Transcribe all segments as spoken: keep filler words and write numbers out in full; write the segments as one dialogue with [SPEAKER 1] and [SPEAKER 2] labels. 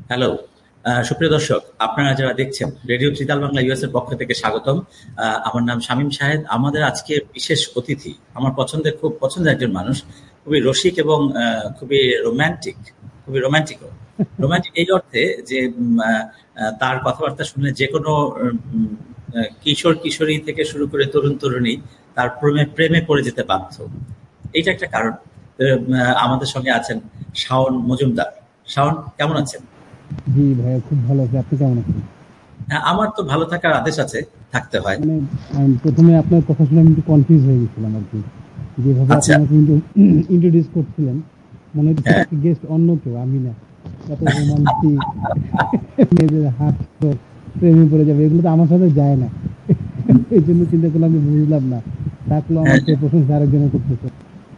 [SPEAKER 1] Hello. আহ, সুপ্রিয় দর্শক, আপনারা যারা দেখছেন রেডিও ত্রিতাল বাংলা ইউএস এর পক্ষ থেকে স্বাগতম। আহ, আমার নাম শামীম শাহেদ। আমাদের আজকে বিশেষ অতিথি আমার পছন্দের খুব পছন্দের একজন মানুষ, খুবই রসিক এবং আহ, খুবই রোমান্টিক, খুবই রোমান্টিক রোমান্টিক এই অর্থে যে উম, আহ, আহ, তার কথাবার্তা শুনে যে কোনো উম, আহ, কিশোর কিশোরী থেকে শুরু করে তরুণ তরুণী তার প্রেমে প্রেমে পড়ে যেতে বাধ্য। এইটা একটা কারণ। আহ, আমাদের সঙ্গে আছেন শাওন মজুমদার। শাওন, কেমন আছেন?
[SPEAKER 2] জি ভাইয়া, খুব ভালো আছি। আপনি কেমন আছেন?
[SPEAKER 1] হ্যাঁ, আমার তো ভালো থাকার আদেশ আছে, থাকতে হয়।
[SPEAKER 2] মানে আমি প্রথমে আপনার কথা শুনে আমি একটু কনফিউজ হয়ে গেছিলাম আর কি। যেভাবে আপনি
[SPEAKER 1] আচ্ছা।
[SPEAKER 2] আমাকে ইন্ট্রোডিউস করছিলেন, মনে হচ্ছে
[SPEAKER 1] হ্যাঁ।
[SPEAKER 2] আজকে গেস্ট অন্য কেউ, আমি না। এত রোমান্টিক, মেয়েদের হাস্য, প্রেমে পড়ে যাবে, এগুলো তো আমার সাথে যায় না। এই জন্য চিন্তা করলাম যে বুঝলাম না, থাকলো আমার
[SPEAKER 1] হ্যাঁ,
[SPEAKER 2] সেই প্রশংসা আরেকজনের করতেছে।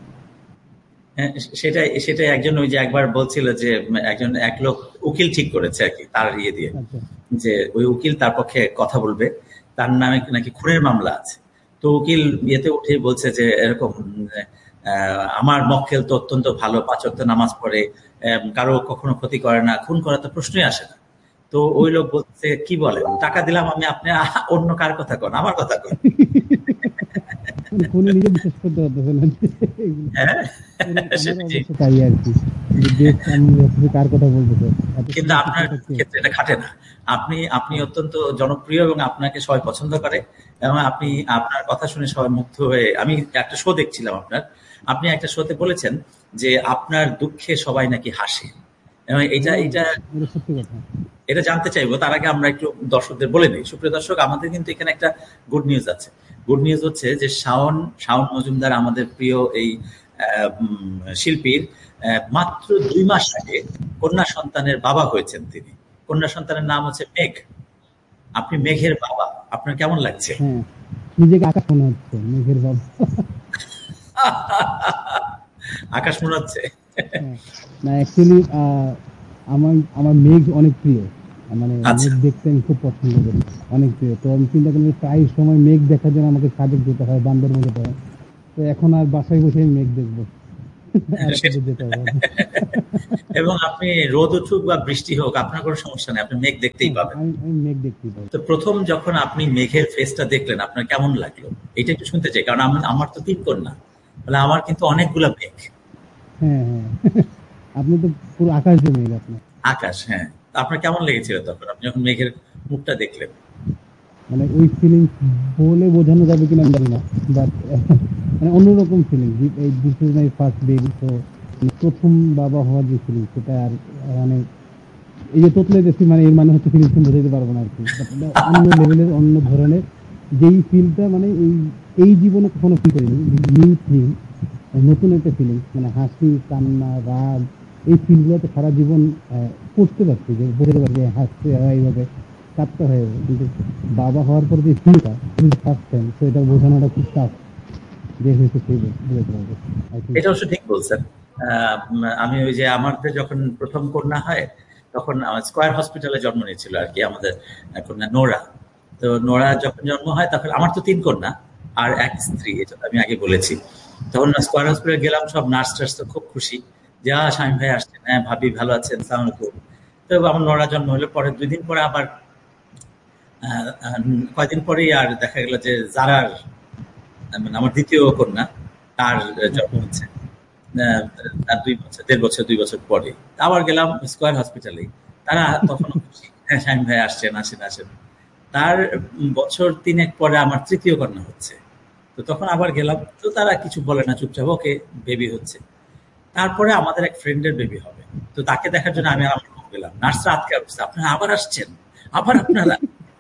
[SPEAKER 1] হ্যাঁ, সেটাই সেটাই একজন ওই যে একবার বলছিল যে উম, একজন এক লোক উকিল ঠিক করেছে আর কি, তার ইয়ে দিয়ে,
[SPEAKER 2] আচ্ছা।
[SPEAKER 1] যে ওই উকিল তার পক্ষে কথা বলবে, তার নামে নাকি খুনের মামলা আছে। তো উকিল ইয়েতে উঠে বলছে যে এরকম উম, আহ, আমার মক্কেল তো অত্যন্ত ভালো, পাঁচ ওয়াক্ত নামাজ পড়ে, আহ, কারো কখনো ক্ষতি করে না, খুন করার তো প্রশ্নই আসে না। তো ওই লোক বলছে, কি বলেন, টাকা দিলাম আমি, আপনি আহ, অন্য কার কথা কন, আমার কথা কন।
[SPEAKER 2] মানে ফোনে নিজে বিশ্বাস করতে পারতেছে না যে এগুলো।
[SPEAKER 1] হ্যাঁ।
[SPEAKER 2] এরকম আমারও
[SPEAKER 1] সেটাই।
[SPEAKER 2] অবশ্য তাই আর কি, যে গেস্ট আমি ভাবতেছি কার কথা বলতেছে, এত
[SPEAKER 1] কিন্তু
[SPEAKER 2] সিরিয়াস
[SPEAKER 1] আপনার
[SPEAKER 2] বিষয়টা কে।
[SPEAKER 1] ক্ষেত্রে এটা খাটে না। আপনি আপনি
[SPEAKER 2] হ্যাঁ।
[SPEAKER 1] অত্যন্ত জনপ্রিয় এবং আপনাকে সবাই পছন্দ করে, এবং আপনি
[SPEAKER 2] হ্যাঁ।
[SPEAKER 1] আপনার কথা শুনে সবাই মুগ্ধ হয়ে, আমি একটা শো দেখছিলাম আপনার, আপনি একটা শোতে বলেছেন যে আপনার দুঃখে সবাই নাকি হাসে। এবং এটা
[SPEAKER 2] হ্যাঁ,
[SPEAKER 1] এটা
[SPEAKER 2] এটা সত্যি কথা।
[SPEAKER 1] এটা জানতে চাইবো। তার আগে আমরা একটু দর্শকদের বলে নিই। সুপ্রিয় দর্শক, আমাদের কিন্তু এখানে একটা গুড নিউজ আছে। গুড নিউজ হচ্ছে যে শাওন শাওন মজুমদার, আমাদের প্রিয় এই আহ, উম, শিল্পীর আহ, মাত্র দুই মাস আগে কন্যা সন্তানের বাবা হয়েছেন তিনি। কন্যা সন্তানের নাম হচ্ছে মেঘ। আপনি মেঘের বাবা, আপনার কেমন লাগছে?
[SPEAKER 2] হ্যাঁ, নিজেকে আকাশ মনে হচ্ছে, মেঘের বাবা।
[SPEAKER 1] আকাশ মনে হচ্ছে।
[SPEAKER 2] হ্যাঁ, না অ্যাকচুয়ালি আমার আমার মেঘ অনেক প্রিয়। আহ, মানে
[SPEAKER 1] আচ্ছা।
[SPEAKER 2] মেঘ দেখতে আমি খুব পছন্দ করি, অনেক প্রিয়। তো আমি চিন্তা করি যে প্রায় সময় মেঘ দেখার জন্য আমাকে সাজেক যেতে হয়, বান্দরবন যেতে হয়। তো এখন আর বাসায় বসে আমি মেঘ দেখবো, আর কোথাও যেতে হবে না।
[SPEAKER 1] এবং আপনি রোদ উঠুক বা বৃষ্টি হোক, আপনার কোনো সমস্যা নেই, আপনি মেঘ দেখতেই
[SPEAKER 2] হ্যাঁ,
[SPEAKER 1] পাবেন।
[SPEAKER 2] আমি আমি মেঘ দেখতেই পাই।
[SPEAKER 1] তো প্রথম যখন আপনি মেঘের ফেসটা দেখলেন, আপনার কেমন লাগলো? এটা একটু শুনতে চাই, কারণ আমি, আমার তো তিন কন্যা, তাহলে আমার কিন্তু অনেকগুলা মেঘ।
[SPEAKER 2] হ্যাঁ, হ্যাঁ। আপনি তো পুরো আকাশ দিয়ে মেঘ আপনার।
[SPEAKER 1] আকাশ, হ্যাঁ। তো আপনার কেমন লেগেছিল তখন আপনি যখন মেঘের মুখটা দেখলেন?
[SPEAKER 2] মানে ওই ফিলিংস বলে বোঝানো যাবে কিনা আমি জানি না, বাট মানে অন্যরকম ফিলিংস। এই this is my first baby, তো প্রথম বাবা হওয়ার যে ফিলিংস সেটা আর আহ, মানে এই যে তোতলে দেখছি, মানে এর মানে হচ্ছে ফিলিংস বোঝাতে পারবো না আর কি, বাট এটা অন্য লেভেলের, অন্য ধরনের। যেই ফিলটা মানে এই এই জীবনে কখনো ফিল করিনি, নিউ ফিল, নতুন একটা ফিলিংস, মানে হাসি, কান্না, রাগ, এই ফিলগুলো তো সারা জীবন আহ, করতে পারছি, যে বোঝাতে পারছি যে হাসতে হয় এইভাবে, কাঁদতে হয় এইভাবে। কিন্তু বাবা হওয়ার পর যে ফিলটা ফার্স্ট টাইম, তো এটা বোঝানোটা খুব টাফ, যে হয়েছে সেই বোঝাতে পারবে, আই থিঙ্ক
[SPEAKER 1] এটা
[SPEAKER 2] সো।
[SPEAKER 1] অবশ্য ঠিক বলছেন। আহ, উম, আমি ওই যে আমাদের যখন প্রথম কন্যা হয়, তখন আমার স্কয়ার হসপিটালে জন্ম নিয়েছিল আর কি আমাদের আহ, কন্যা নোরা। তো নোরা যখন জন্ম হয়, তখন আমার তো তিন কন্যা আর এক স্ত্রী, এটা তো আমি আগে বলেছি। তখন স্কয়ার হসপিটালে গেলাম, সব নার্স টার্স তো খুব খুশি যে আহ, শামীম ভাই আসছেন, হ্যাঁ ভাবি ভালো আছেন, সালাম আলাইকুম। তো আমার নোরা জন্ম হলো, পরে দুই দিন পরে আবার আহ, আহ, কয়দিন পরেই আর দেখা গেল যে জারার, মানে আমার দ্বিতীয় কন্যা, তার জন্ম
[SPEAKER 2] আচ্ছা।
[SPEAKER 1] হচ্ছে। আহ, তার দুই বছর দেড় বছর দুই বছর পরে আবার গেলাম স্কয়ার হসপিটালে। তারা তখনও খুশি, হ্যাঁ শাহিন ভাই আসছেন, আসেন আসেন। তার বছর তিনেক পরে আমার তৃতীয় কন্যা হচ্ছে। তো তখন আবার গেলাম, তো তারা কিছু বলে না, চুপচাপ ওকে, বেবি হচ্ছে। তারপরে আমাদের এক ফ্রেন্ডের বেবি হবে। তো তাকে দেখার জন্য
[SPEAKER 2] আচ্ছা।
[SPEAKER 1] আমি আর আমার বউ গেলাম, নার্সরা আটকে উঠছে, আপনারা আবার আসছেন, আবার আপনারা,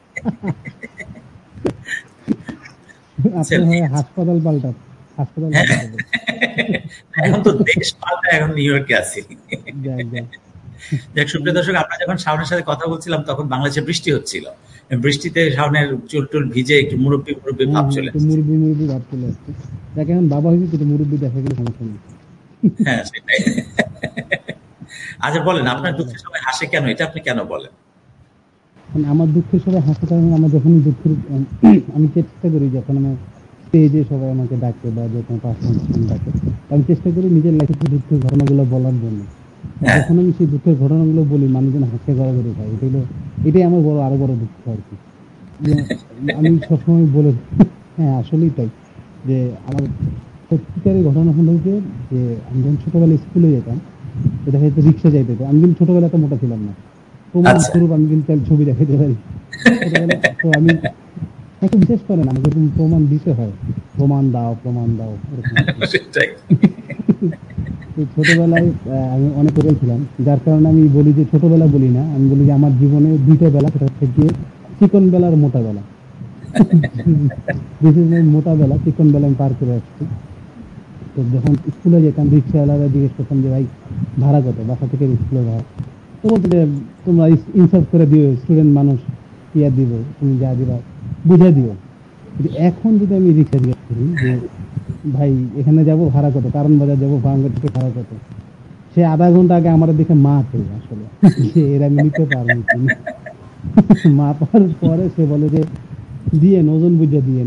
[SPEAKER 2] আপনি
[SPEAKER 1] বুঝছেন?
[SPEAKER 2] হয় হাসপাতাল পাল্টান, হাসপাতাল
[SPEAKER 1] হ্যাঁ,
[SPEAKER 2] পাল্টে দেবেন।
[SPEAKER 1] এখন তো দেশ পাল্টা, এখন নিউ ইয়র্কে আছি।
[SPEAKER 2] যাক যাক।
[SPEAKER 1] দেখ সুপ্রিয়
[SPEAKER 2] মানে
[SPEAKER 1] দর্শক, আমরা যখন শাওনের সাথে কথা বলছিলাম তখন বাংলাদেশে বৃষ্টি হচ্ছিল। বৃষ্টিতে শাওনের চুল টুল ভিজে একটু মুরব্বী মুরব্বী
[SPEAKER 2] হ্যাঁ,
[SPEAKER 1] ভাব
[SPEAKER 2] হ্যাঁ,
[SPEAKER 1] চলে
[SPEAKER 2] একটু
[SPEAKER 1] আসছে।
[SPEAKER 2] মুরব্বি মুরব্বি ভাব চলে আসছে। যাকে এখন বাবা হয়েছে, কিন্তু মুরব্বি দেখা গেলে সমস্যা নেই।
[SPEAKER 1] হ্যাঁ, সেটাই। আচ্ছা বলেন,
[SPEAKER 2] আল্লাহ
[SPEAKER 1] আপনার
[SPEAKER 2] ভালো।
[SPEAKER 1] দুঃখের সময় হাসে কেন, এটা আপনি কেন বলেন?
[SPEAKER 2] মানে আমার দুঃখের সবাই হাসতে পারে না। আমার যখনই দুঃখের উম, আমি চেষ্টা করি, যখন আমার স্টেজে সবাই আমাকে ডাকে বা যখন পারফরমেন্স ডাকে, আমি চেষ্টা করি নিজের লাইফের দুঃখের ঘটনাগুলো বলার জন্য।
[SPEAKER 1] হ্যাঁ।
[SPEAKER 2] যখন আমি সেই দুঃখের ঘটনাগুলো বলি মানুষজন হাসতে গড়াগড়ি খায়, এটা হলো এটাই আমার বড় আরো বড় দুঃখ আর কি। যে আমি সবসময় বলে হ্যাঁ আসলেই তাই, যে আমার সত্যিকারের ঘটনা হলো যে যে আমি যখন ছোটবেলায় স্কুলে যেতাম, তো দেখা যেত রিক্সা যাইতে হতো। আমি কিন্তু ছোটবেলায় তো মোটা ছিলাম না, প্রমাণ
[SPEAKER 1] আচ্ছা।
[SPEAKER 2] স্বরূপ আমি কিন্তু তার ছবি দেখাইতে পারি। ছোটবেলা তো আমি একটু বিশেষ করে না, আমাকে এরকম প্রমাণ দিতে হয়, প্রমাণ দাও প্রমাণ দাও এরকম আর কি।
[SPEAKER 1] সেটাই।
[SPEAKER 2] তো ছোটবেলায় আহ, আমি অনেক করে ছিলাম, যার কারণে আমি বলি যে ছোটবেলা বলি না, আমি বলি যে আমার জীবনে দুইটা বেলা, সেটা হচ্ছে গিয়ে চিকন বেলা আর মোটা বেলা। দিস ইজ মাই মোটা বেলা, চিকন বেলা আমি পার করে আসছি। তো যখন স্কুলে যেতাম রিক্সাওয়ালারা জিজ্ঞেস করতাম যে ভাই ভাড়া কত, বাসা থেকে স্কুলে ভাড়া, তো বলতো যে তোমরা ইনসাফ করে দিও, স্টুডেন্ট মানুষ কি আর দিব, তুমি যা দিবা বুঝে দিও। কিন্তু এখন যদি আমি রিক্সা জিজ্ঞেস করি যে ভাই এখানে যাব ভাড়া কত, কারণ বাজার যাবো বাংলা থেকে ভাড়া কত, সে আধা ঘন্টা আগে আমার দিকে মা ছিল আসলে যে এরা আমি নিতে পারবো কিনা। মা পাওয়ার পরে সে বলে যে দিয়েন, ওজন বুঝে দিয়েন।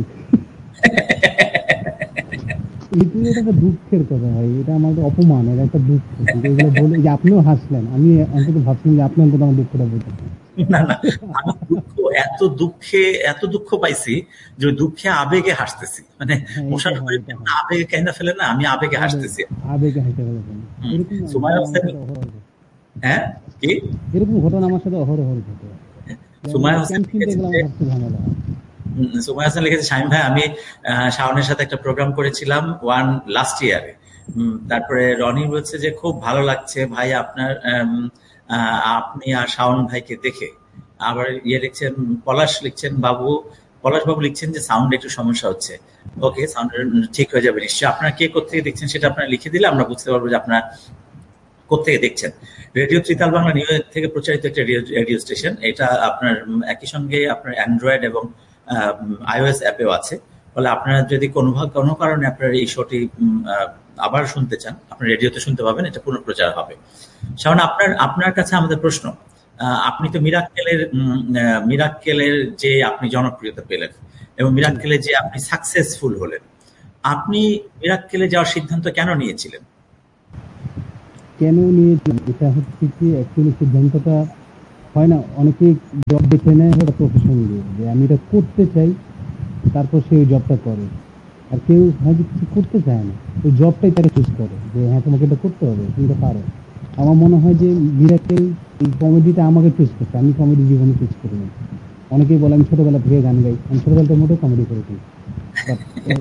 [SPEAKER 2] এটা এটা একটা দুঃখের কথা ভাই, এটা আমার অপমান, এটা একটা দুঃখ। কিন্তু এগুলো বলে যে আপনিও হাসলেন, আমি অন্তত ভাবছিলাম যে আপনি অন্তত আমার দুঃখটা বলতেন।
[SPEAKER 1] না, না, আমি দুঃখ এত দুঃখে এত দুঃখ পাইছি যে ওই দুঃখে আবেগে হাসতেছি। মানে
[SPEAKER 2] হ্যাঁ এটা
[SPEAKER 1] মশার
[SPEAKER 2] হয়,
[SPEAKER 1] করে
[SPEAKER 2] এটা হয়,
[SPEAKER 1] আবেগে কেন ফেলে না, আমি আবেগে
[SPEAKER 2] আবেগ
[SPEAKER 1] হাসতেছি।
[SPEAKER 2] আবেগে হেসে ফেলেছেন।
[SPEAKER 1] হুম।
[SPEAKER 2] এরকম
[SPEAKER 1] সুমাইয়া
[SPEAKER 2] ঘটনা আমার
[SPEAKER 1] হোসেন।
[SPEAKER 2] সাথে অহরহ ঘটে।
[SPEAKER 1] হ্যাঁ, কি?
[SPEAKER 2] এরকম ঘটনা আমার সাথে অহরহ ঘটে। যেমন
[SPEAKER 1] সুমাইয়া
[SPEAKER 2] এই
[SPEAKER 1] হোসেন
[SPEAKER 2] ক্যান্টিনটা
[SPEAKER 1] লিখেছে
[SPEAKER 2] গেলে
[SPEAKER 1] যে
[SPEAKER 2] আমার সবচেয়ে ঝামেলা।
[SPEAKER 1] উম, সুমাইয়া হাসান লিখেছে, শামীম ভাই আমি আহ, শাওনের সাথে একটা প্রোগ্রাম করেছিলাম ওয়ান লাস্ট ইয়ারে। তারপরে রনি বলছে যে খুব ভালো লাগছে ভাই আপনার উম, আহ, আপনি আর শাওন ভাইকে দেখে। আবার ইয়ে লিখছেন, পলাশ লিখছেন বাবু, পলাশ বাবু লিখছেন যে সাউন্ড একটু সমস্যা হচ্ছে। ওকে, সাউন্ড ঠিক হয়ে যাবে নিশ্চয়ই। আপনারা কে কোথেকে দেখছেন সেটা আপনারা লিখে দিলে আমরা বুঝতে পারবো যে আপনারা কোথেকে দেখছেন। Radio tritaal Bangla new York থেকে প্রচারিত একটা রেডিও স্টেশন। এটা আপনার উম, একই সঙ্গে আপনার অ্যান্ড্রয়েড এবং আইওএস অ্যাপেও আছে। ফলে আপনারা যদি কোনো ভাগ- কোনো কারণে আপনার এই শোটি উম, আহ, আবার শুনতে চান, আপনি রেডিওতে শুনতে পাবেন, এটা পুনঃপ্রচার হবে। শাওন, আপনার আপনার কাছে আমাদের প্রশ্ন, আহ, আপনি তো মিরাক্কেলের উম, আহ, মিরাক্কেলের যে আপনি জনপ্রিয়তা পেলেন এবং
[SPEAKER 2] জি।
[SPEAKER 1] মিরাক্কেলে যে আপনি সাকসেসফুল হলেন, আপনি মিরাক্কেলে যাওয়ার সিদ্ধান্ত কেন নিয়েছিলেন?
[SPEAKER 2] কেন নিয়েছিলাম, এটা হচ্ছে কি অ্যাকচুয়ালি সিদ্ধান্তটা হয় না, অনেকেই জব বেছে নেয় ওটা প্রফেশন দিয়ে, যে আমি এটা করতে চাই, তারপর সে ওই জবটা করে। আর কেউ হয়তো কিছু করতে চায় না, ওই জবটাই তারা চুজ করে যে হ্যাঁ তোমাকে এটা করতে হবে, তুমি তো পারো। আমার মনে হয় যে মিরাকেল এই কমেডিটা আমাকে চুজ করছে, আমি কমেডি জীবনে চুজ করিনি। অনেকেই বলে আমি ছোটবেলা থেকে গান গাই, আমি ছোটবেলাতে মোটেও কমেডি করেছি। বাট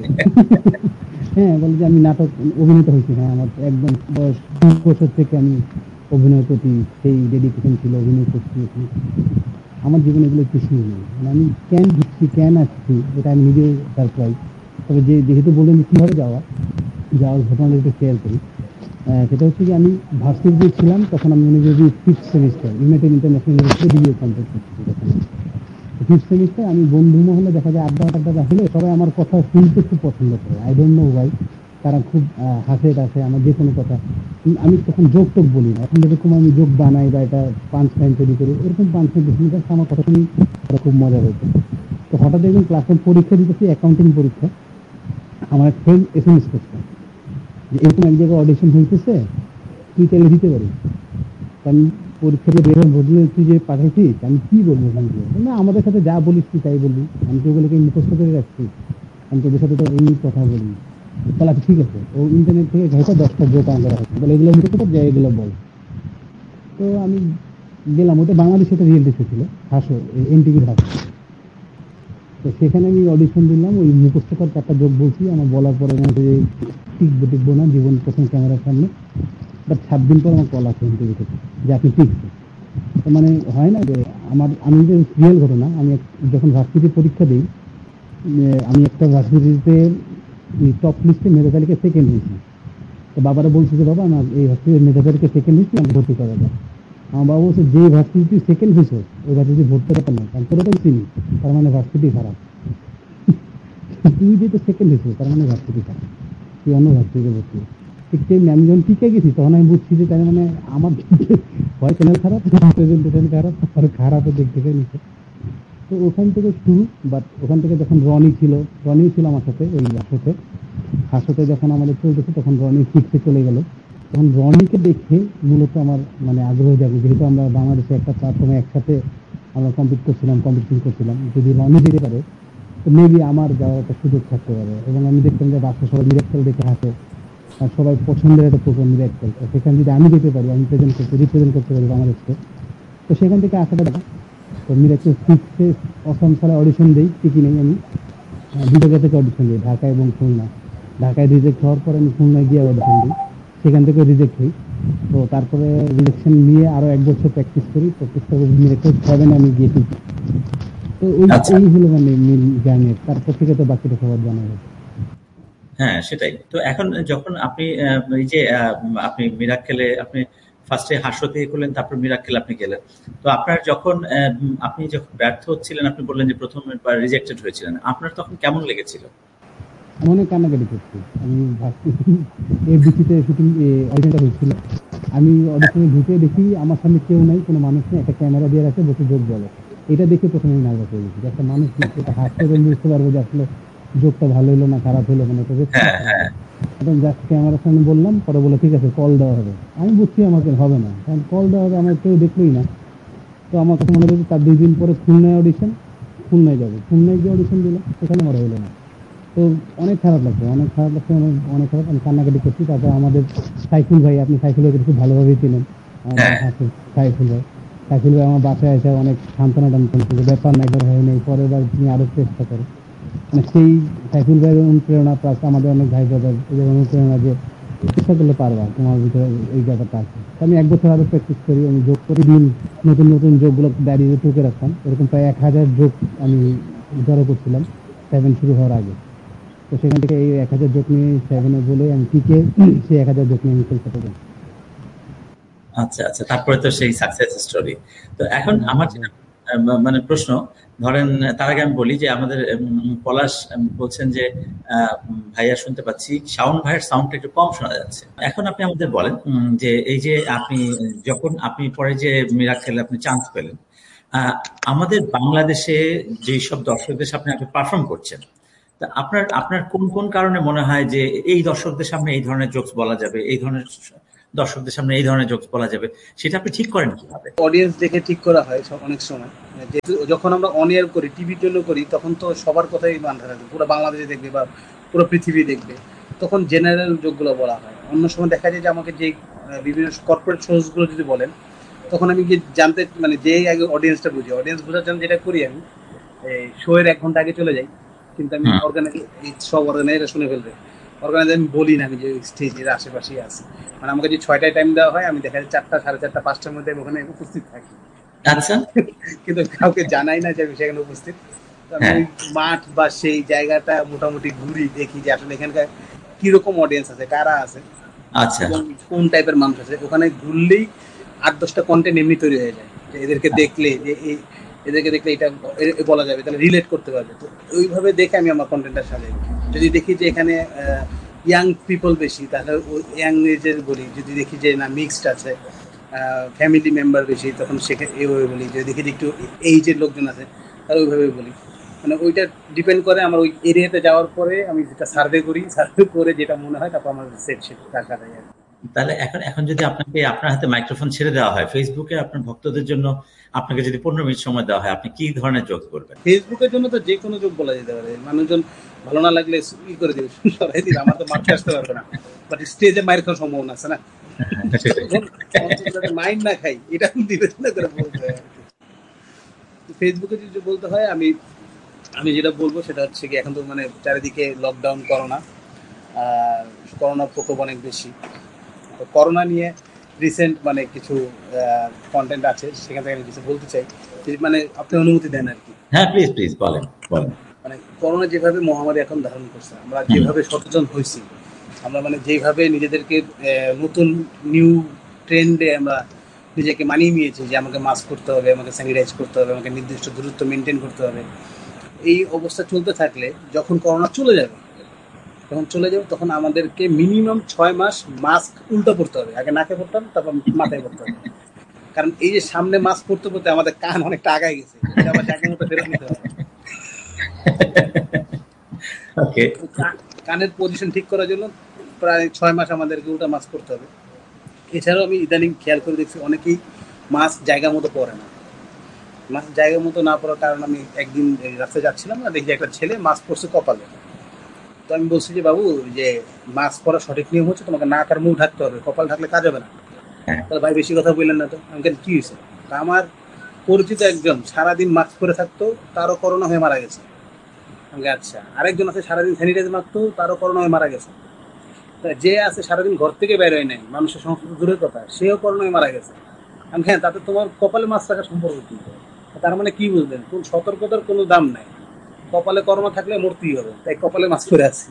[SPEAKER 2] হ্যাঁ বলে যে আমি নাটক অভিনেতা হয়েছি, হ্যাঁ আমার একদম বয়স দুই বছর থেকে আমি অভিনয়ের প্রতি সেই ডেডিকেশন ছিল, অভিনয় করছি এখন। আমার জীবনে এগুলো কিছুই নেই, মানে আমি কেন ঢুকছি কেন আসছি এটা আমি নিজেও সারপ্রাইজ। তবে যে যেহেতু বললেন যে কীভাবে যাওয়া যাওয়ার ঘটনাটা একটু শেয়ার করি। আহ, সেটা হচ্ছে কি আমি ভার্সিটিতে ছিলাম তখন, আমি মনে করি fifth semester United international university BBA complete করছি তখন। ফিফথ সেমিস্টার আমি বন্ধু মহলে দেখা যায় আড্ডা টাড্ডা হলে সবাই আমার কথা শুনতে খুব পছন্দ করে, আই ডোন্ট নো ওয়াই। তারা খুব আহ, হাসে টাসে আমার যে কোনো কথা। উম, আমি তখন যোগ টোক বলি না, এখন যেরকম আমি যোগ বানাই বা এটা পাঁচ লাইন তৈরি করি, এরকম পাঁচ লাইন বেশি আমার কথা শুনি, তারা খুব মজা পেত। তো হঠাৎ একদিন ক্লাসের পরীক্ষা দিতেছি, অ্যাকাউন্টিং পরীক্ষা। আমার এক ফ্রেন্ড এস এম এস করছে যে এরকম এক জায়গায় অডিশন হইতেছে, তুই চাইলে দিতে পারিস। তা আমি পরীক্ষাতে বের হওয়ার বদলে তুই যে পাঠাইছিস, আমি কি বলবো ওখান দিয়ে? না আমাদের সাথে যা বলিস তুই তাই বলবি, আমি তো ওগুলোকে মুখস্থ করে রাখছি, আমি তোদের সাথে তো এমনি কথা বলি। তাহলে আচ্ছা ঠিক আছে, ও ইন্টারনেট থেকে ঘেটে দশটা জোক আনতে রাখছে, বলে এগুলো মুখস্থ কর, যা এগুলো বল। তো আমি গেলাম, ওটা বাংলাদেশে একটা রিয়েলিটি শো ছিল, হাসো, এনটিভির হাসো। তো সেখানে আমি অডিশন দিলাম, ওই মুখস্থ কর চারটা জোক বলছি, আমার বলার পরে মনে হচ্ছে যে টিকবো টিকবো না জীবন প্রথম ক্যামেরার সামনে। বাট সাত দিন পর আমার কল আসে ইন্টারভিউ থেকে যে আপনি টিকছে। তো মানে হয় না যে আমার, আমি যে রিয়েল ঘটনা, আমি এক- যখন ভার্সিটি পরীক্ষা দিই, উম, আমি একটা ভার্সিটিতে টপ লিস্টে মেধা তালিকা সেকেন্ড হয়েছি। তো বাবারা বলছে যে বাবা আমার এই ভার্সিটির মেধা তালিকা সেকেন্ড হয়েছি, আমি ভর্তি করা যায়। আমার বাবা বলছে যে ভার্সিটি সেকেন্ড হয়েছে ওই ভার্সিটি ভর্তি করা নাই, কারণ তোরা তো চিনি, তার মানে ভার্সিটি খারাপ। তুই যেহেতু সেকেন্ড হয়েছে তার মানে ভার্সিটি খারাপ, তুই অন্য ভার্সিটিতে ভর্তি হ। ঠিক তেমনি আমি যখন টিকে গেছি তখন আমি বুঝছি যে তার মানে আমার হয় চ্যানেল খারাপ, প্রেজেন্টেশন খারাপ, আর খারাপের দিক থেকে নিচ্ছে। তো ওখান থেকে শুরু। বাট ওখান থেকে যখন রনি ছিল, রনি ছিল আমার সাথে ওই হাসতে হাসতে যখন আমাদের চলতেছে, তখন রনি সিক্সে চলে গেল। তখন রনিকে দেখে মূলত আমার মানে আগ্রহ জাগে, যেহেতু আমরা বাংলাদেশে একটা প্ল্যাটফর্মে একসাথে আমরা কম্পিট করছিলাম কম্পিটিশন করছিলাম, যদি রনি যেতে পারে তো মেবি আমার যাওয়ার একটা সুযোগ থাকতে পারে। এবং আমি দেখতাম যে বাসা সবাই মিরাক্কেল দেখে হাসে, আর সবাই পছন্দের একটা প্রোগ্রাম মিরাক্কেল, সেখানে যদি আমি যেতে পারি, আমি প্রেজেন্ট করতে রিপ্রেজেন্ট করতে পারি বাংলাদেশকে, তো সেখান থেকে আশাটা দেখা। তো মিরাক্কেল সিক্সে অসম সালে অডিশন দিই, ঠিকই নেই আমি দুটো জায়গা থেকে অডিশন দিই, ঢাকা এবং খুলনা। ঢাকায় রিজেক্ট হওয়ার পরে আমি খুলনায় গিয়ে অডিশন দিই, সেখান থেকে রিজেক্ট হই। তো তারপরে রিজেকশন নিয়ে আরো এক বছর প্র্যাকটিস করি, প্র্যাকটিস করে মিরাক্কেল সেভেনে আমি গিয়েছি। তো ওই
[SPEAKER 1] আচ্ছা
[SPEAKER 2] এই হলো মানে মেন জার্নি, তারপর থেকে তো বাকিটা সবার জানা যায়।
[SPEAKER 1] হ্যাঁ সেটাই তো। এখন যখন আপনি আহ, এই যে আহ, আপনি মিরাক্কেলে আপনি ফার্স্টে হাসতে করলেন, তারপর মিরাক্কেল আপনি গেলেন, তো আপনার যখন আহ, আপনি যখন ব্যর্থ হচ্ছিলেন, আপনি বললেন যে প্রথমবার রিজেক্টেড হয়েছিলেন, আপনার তখন কেমন লেগেছিল?
[SPEAKER 2] আমি অনেক কান্নাকাটি করছি। আমি ভাবছি এই বিচিতে শুটিং অডিশনটা হয়েছিল, আমি অডিশনে ঢুকে দেখি আমার সামনে কেউ নাই, কোনো মানুষ নেই, একটা ক্যামেরা দিয়ে রাখে, বসে যোগ বলে। এটা দেখে প্রথমে আমি নার্ভাস হয়ে গেছি, যে একটা মানুষ এটা হাসতে আমি বুঝতে পারবো যে আসলে যোগটা ভালো হলো না খারাপ হলো, মানে এটা
[SPEAKER 1] হ্যাঁ
[SPEAKER 2] রেসপন্স।
[SPEAKER 1] হ্যাঁ
[SPEAKER 2] এখন জাস্ট ক্যামেরার সামনে বললাম, পরে বলে ঠিক আছে কল দেওয়া হবে। আমি বুঝছি আমাকে হবে না, কারণ কল দেওয়া হবে আমার কেউ দেখলোই না। তো আমার কাছে মনে হচ্ছে তার দুই দিন পরে খুলনায় অডিশন, খুলনায় যাবো, খুলনায় গিয়ে অডিশন দিলাম, সেখানে আমার হলো না। তো অনেক খারাপ লাগছে, অনেক খারাপ লাগছে, অনেক অনেক খারাপ, আমি কান্নাকাটি করছি। তারপর আমাদের সাইফুল ভাই, আপনি সাইফুল ভাইকে খুব ভালোভাবেই চিনেন, আমাদের
[SPEAKER 1] হ্যাঁ
[SPEAKER 2] হাসির সাইফুল ভাই। সাইফুল ভাই আমার বাসায় এসে অনেক সান্ত্বনা টান করছে যে ব্যাপার না, একবার হয় নাই, পরের বার তুমি আরো চেষ্টা করো। মানে সেই সাইফুল ভাইয়ের অনুপ্রেরণা, প্লাস আমাদের অনেক ভাই ব্রাদার এদের অনুপ্রেরণা যে চেষ্টা করলে পারবা, তোমার ভিতরে এই ব্যাপারটা আছে। তো আমি এক বছর আরো প্র্যাকটিস করি, আমি যোগ প্রতিদিন নতুন নতুন যোগগুলো ডায়েরিতে টুকে রাখতাম, এরকম প্রায় এক হাজার যোগ আমি জড়ো করছিলাম সেভেন শুরু হওয়ার আগে। তো সেখান থেকে এই এক হাজার যোগ নিয়ে সেভেনে বলে আমি টিকে সেই এক হাজার যোগ নিয়ে আমি খেলতে পারি।
[SPEAKER 1] আচ্ছা আচ্ছা, তারপরে তো সেই সাকসেস স্টোরি। তো এখন আমার যেটা আহ, মানে প্রশ্ন, ধরেন তার আগে আমি বলি যে আমাদের উম, পলাশ উম, বলছেন যে আহ, উম, ভাইয়া শুনতে পাচ্ছি শাওন ভাইয়ের সাউন্ডটা একটু কম শোনা যাচ্ছে। এখন আপনি আমাদের বলেন উম, যে এই যে আপনি যখন আপনি পরে যে মিরাক্কেলে আপনি চান্স পেলেন, আহ, আমাদের বাংলাদেশে যেই সব দর্শকদের সামনে আপনি পারফর্ম করছেন, তা আপনার আপনার কোন কোন কারণে মনে হয় যে এই দর্শকদের সামনে এই ধরনের জোকস বলা যাবে, এই ধরনের দর্শকদের সামনে এই ধরনের জোকস বলা যাবে, সেটা আপনি ঠিক করেন কিভাবে?
[SPEAKER 3] অডিয়েন্স দেখে ঠিক করা হয় সব অনেক সময়। যেহেতু যখন আমরা অন এয়ার করি, টিভির জন্য করি, তখন তো সবার কথাই মাথায় রাখবে, পুরো বাংলাদেশে দেখবে বা পুরো পৃথিবী দেখবে, তখন জেনারেল যোগগুলো বলা হয়। অন্য সময় দেখা যায় যে আমাকে যে আহ, বিভিন্ন কর্পোরেট শোজগুলো যদি বলেন, তখন আমি গিয়ে জানতে মানে যেই আগে অডিয়েন্সটা বুঝি, অডিয়েন্স বোঝার জন্য যেটা করি আমি, এই শোয়ের এক ঘন্টা আগে চলে যাই। কিন্তু আমি
[SPEAKER 1] হুম
[SPEAKER 3] অর্গানাইজ সব অর্গানাইজার শুনে ফেলবে, অর্গানাইজার আমি বলি না আমি যে স্টেজের আশেপাশেই আছি। মানে আমাকে যে ছয়টায় টাইম দেওয়া হয়, আমি দেখা যায় চারটা সাড়ে চারটা পাঁচটার মধ্যে আমি ওখানে উপস্থিত থাকি, কিন্তু
[SPEAKER 1] আচ্ছা
[SPEAKER 3] কিন্তু কাউকে জানাই না যে আমি সেখানে উপস্থিত। তো আমি
[SPEAKER 1] হ্যাঁ
[SPEAKER 3] ওই মাঠ বা সেই জায়গাটা মোটামুটি ঘুরি, দেখি যে আসলে এখানকার কিরকম অডিয়েন্স আছে, কারা আছে
[SPEAKER 1] আচ্ছা
[SPEAKER 3] এবং কোন টাইপের মানুষ আছে। ওখানে ঘুরলেই আট দশটা কন্টেন্ট এমনি তৈরি হয়ে যায়, যে এদেরকে দেখলে যে এই এদেরকে দেখলে এটা এ- এ বলা যাবে, তাহলে রিলেট করতে পারবে। তো ওইভাবে দেখে আমি আমার কন্টেন্টটা সাজাই। যদি দেখি যে এখানে ইয়াং পিপল বেশি, তাহলে ইয়াং এজের বলি। যদি দেখি যে না মিক্সড আছে, ফ্যামিলি মেম্বার বেশি, তখন সেখানে এইভাবে বলি। যদি দেখি যে একটু এইজের লোকজন আছে, তাহলে ওইভাবে বলি। মানে ওইটা ডিপেন্ড করে আমার ওই এরিয়াতে যাওয়ার পরে আমি যেটা সার্ভে করি, সার্ভে করে যেটা মনে হয় তারপর আমার সেট সেট রাখা যায় আর কি।
[SPEAKER 1] তাহলে এখন এখন যদি আপনাকে আপনার হাতে মাইক্রোফোন ছেড়ে দেওয়া হয় ফেসবুকে আপনার ভক্তদের জন্য, আপনাকে যদি পনেরো মিনিট সময় দেওয়া হয়, আপনি কি ধরনের জোক করবেন?
[SPEAKER 3] ফেসবুকের জন্য তো যে কোনো যোগ বলা যেতে পারে, মানুষজন ভালো না লাগলে ই করে দিবে, সরাই দিবে, আমার তো মারতে আসতে পারবে না, বাট স্টেজে মায়ের খাওয়ার সম্ভাবনা আছে না।
[SPEAKER 1] সেটাই।
[SPEAKER 3] মাইন্ড না খাই, এটা বিবেচনা করে বলতে হয় আর কি। ফেসবুকে যদি বলতে হয়, আমি আমি যেটা বলবো সেটা হচ্ছে কি, এখন তো মানে চারিদিকে লকডাউন, করোনা, আর করোনার প্রকোপ অনেক বেশি। তো করোনা নিয়ে রিসেন্ট মানে কিছু কন্টেন্ট আছে, সেখান থেকে আমি কিছু বলতে চাই, যদি মানে আপনি অনুমতি দেন আর কি।
[SPEAKER 1] হ্যাঁ প্লিজ প্লিজ বলেন বলেন।
[SPEAKER 3] মানে করোনা যেভাবে মহামারী এখন ধারণ করছে, আমরা
[SPEAKER 1] হুম
[SPEAKER 3] যেভাবে সচেতন হয়েছি, আমরা মানে যেভাবে নিজেদেরকে আহ, নতুন নিউ ট্রেন্ডে আমরা নিজেকে মানিয়ে নিয়েছি, যে আমাকে মাস্ক করতে হবে, আমাকে স্যানিটাইজ করতে হবে, আমাকে নির্দিষ্ট দূরত্ব মেনটেন করতে হবে। এই অবস্থা চলতে থাকলে যখন করোনা চলে যাবে, যখন চলে যাবে তখন আমাদেরকে মিনিমাম ছয় মাস মাস্ক উল্টো পড়তে হবে। আগে নাকে পড়তাম, তারপর মাথায় পড়তে হবে। কারণ এই যে সামনে মাস্ক পড়তে পড়তে আমাদের কান অনেকটা আগায় গেছে, এটা আবার জায়গা মতো ফেরত নিতে হবে।
[SPEAKER 1] ওকে
[SPEAKER 3] কানের পজিশন ঠিক করার জন্য প্রায় ছয় মাস আমাদেরকে উল্টা মাস্ক করতে হবে। এছাড়াও আমি ইদানিং খেয়াল করে দেখছি অনেকেই মাস্ক জায়গা মতো পরে না। মাস্ক জায়গা মতো না পড়ার কারণ আমি একদিন এই রাস্তায় যাচ্ছিলাম না, দেখি একটা ছেলে মাস্ক পরছে কপালে। তো আমি বলছি যে বাবু, যে মাস্ক পরা সঠিক নিয়ম হচ্ছে তোমাকে নাক আর মুখ ঢাকতে হবে, কপাল ঢাকলে কাজ হবে না।
[SPEAKER 1] হ্যাঁ,
[SPEAKER 3] তাহলে ভাই বেশি কথা বললেন না তো। আমি কেন, কি হয়েছে? তা আমার পরিচিত একজন সারাদিন মাস্ক পরে থাকতো, তারও করোনা হয়ে মারা গেছে। আমি বলি, আচ্ছা। আরেকজন আছে সারাদিন স্যানিটাইজার মারতো, তারও করোনা হয়ে মারা গেছে। তা যে আছে সারাদিন ঘর থেকে বের হয় নাই, মানুষের সংস্কৃতি দূরের কথা, সেও করোনা হয়ে মারা গেছে। আমি, হ্যাঁ, তাতে তোমার কপালে মাস্ক রাখার সম্পর্ক কি? তার মানে কি বুঝলেন? কোন সতর্কতার কোনো দাম নাই। কপালে করোনা থাকলে মরতেই হবে, তাই কপালে মাস্ক পরে আছি।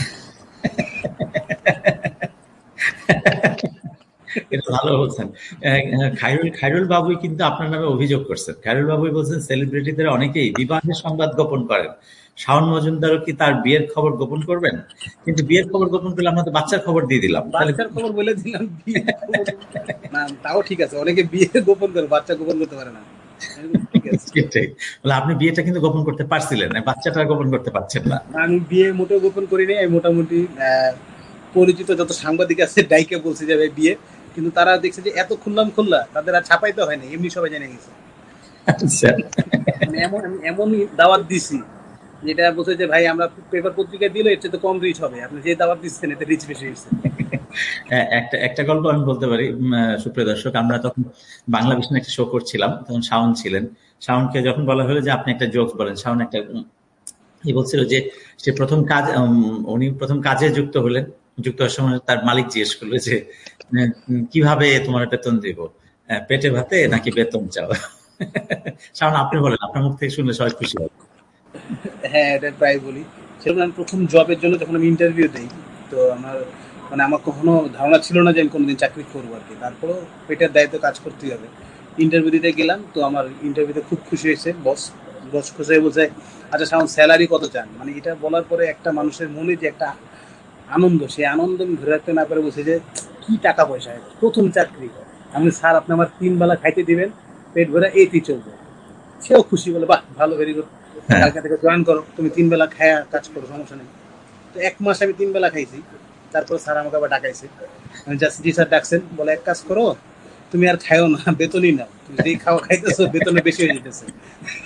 [SPEAKER 1] এটা ভালো বলছেন। আহ, খায়রুল খায়রুল বাবুই কিন্তু আপনার নামে অভিযোগ করছেন। খায়রুল বাবুই বলছেন সেলিব্রিটিদের অনেকেই বিবাহের সংবাদ গোপন করেন। শাওন মজুমদারও কি তার বিয়ের খবর গোপন করবেন? কিন্তু বিয়ের খবর গোপন করলে আমরা তো বাচ্চার খবর দিয়ে দিলাম, তাহলে
[SPEAKER 3] বাচ্চার খবর বলে দিলাম, বিয়ে খবর না, তাও ঠিক আছে। অনেকে বিয়ে গোপন করে, বাচ্চা গোপন করতে পারে না। ঠিক আছে,
[SPEAKER 1] সেটাই। বলে আপনি বিয়েটা কিন্তু গোপন করতে পারছিলেন, বাচ্চাটা গোপন করতে পারছেন না।
[SPEAKER 3] আমি বিয়ে মোটেও গোপন করিনি। আমি মোটামুটি আহ, পরিচিত যত সাংবাদিক আছে ডাইকে বলছি যে ভাই বিয়ে, কিন্তু তারা দেখছে যে এত খুললাম খুললা, তাদের আর ছাপাইতে হয় না, এমনি সবাই জেনে গেছে।
[SPEAKER 1] আচ্ছা,
[SPEAKER 3] মানে এমন আমি এমনই দাওয়াত দিছি যেটা বলছে যে ভাই আমরা পেপার পত্রিকায় দিলে এর চেয়ে তো কম রিচ হবে, আপনি যে দাওয়াত দিচ্ছেন এতে রিচ বেশি হয়েছে।
[SPEAKER 1] হ্যাঁ, একটা একটা গল্প আমি বলতে পারি। উম, আহ, সুপ্রিয় দর্শক, আমরা তখন বাংলা ভিশনে একটা শো করছিলাম, তখন শাওন ছিলেন। শাওনকে যখন বলা হলো যে আপনি একটা জোকস বলেন, শাওন একটা উম, ই বলছিল যে সে প্রথম কাজ, উম, উনি প্রথম কাজে যুক্ত হলেন। যুক্ত হওয়ার সময় তার মালিক জিজ্ঞেস করলো যে উম, কিভাবে তোমার বেতন দিব, আহ, পেটে ভাতে নাকি বেতন চাও? শাওন, আপনি বলেন, আপনার মুখ থেকে শুনলে সবাই খুশি হবে।
[SPEAKER 3] হ্যাঁ, এটা প্রায় বলি। সেরকম আমি প্রথম জবের জন্য যখন আমি ইন্টারভিউ দিই, তো আমার মানে আমার কখনো ধারণা ছিল না যে আমি কোনোদিন চাকরি করবো আর কি। তারপরেও পেটের দায়িত্ব কাজ করতেই হবে। ইন্টারভিউ দিতে গেলাম, তো আমার ইন্টারভিউতে খুব খুশি হয়েছে বস। বস খুশি হয়ে বলছে, আচ্ছা সাউন্ড স্যালারি কত চান? মানে এটা বলার পরে একটা মানুষের মনে যে একটা আনন্দ, সেই আনন্দ আমি ধরে রাখতে না পারে বলছে যে কি টাকা পয়সা, প্রথম চাকরি। আমি, স্যার আপনি আমার তিন বেলা খাইতে দিবেন, পেট ভরে এইতেই চলবে। সেও খুশি, বলে বাহ ভালো, ভেরি গুড,
[SPEAKER 1] হ্যাঁ,
[SPEAKER 3] কালকে থেকে জয়েন করো, তুমি তিন বেলা খায়া কাজ করো, সমস্যা নেই। তো এক মাস আমি তিন বেলা খাইছি। তারপর স্যার আমাকে আবার ডাকাইছে। আমি জাস্ট, জি স্যার ডাকছেন, বলে এক কাজ করো, তুমি আর খাইও না, বেতনই নাও, তুমি যেই খাওয়া খাইতেছো বেতনে বেশি হয়ে যেতেছে।